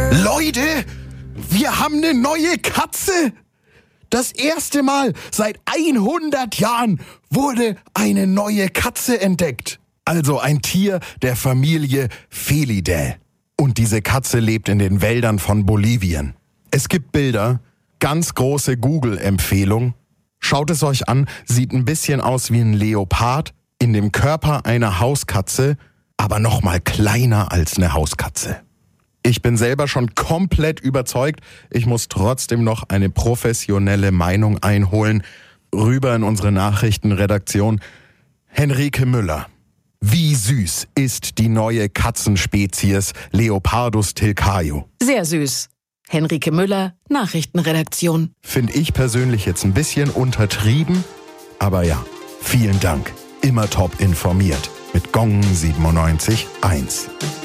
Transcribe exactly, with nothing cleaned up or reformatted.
Leute, wir haben eine neue Katze. Das erste Mal seit hundert Jahren wurde eine neue Katze entdeckt. Also ein Tier der Familie Felidae. Und diese Katze lebt in den Wäldern von Bolivien. Es gibt Bilder, ganz große Google-Empfehlung. Schaut es euch an, sieht ein bisschen aus wie ein Leopard in dem Körper einer Hauskatze, aber noch mal kleiner als eine Hauskatze. Ich bin selber schon komplett überzeugt. Ich muss trotzdem noch eine professionelle Meinung einholen. Rüber in unsere Nachrichtenredaktion. Henrike Müller. Wie süß ist die neue Katzenspezies Leopardus tilcaio? Sehr süß. Henrike Müller, Nachrichtenredaktion. Finde ich persönlich jetzt ein bisschen untertrieben. Aber ja, vielen Dank. Immer top informiert. Mit Gong siebenundneunzig Komma eins.